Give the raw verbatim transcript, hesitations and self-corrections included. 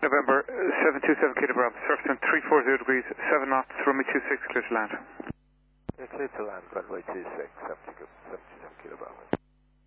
November seven two seven Kilo Bravo, surface wind three four zero degrees, seven knots, runway two six, clear to land. Yeah, clear to land, runway two six, seventy, seventy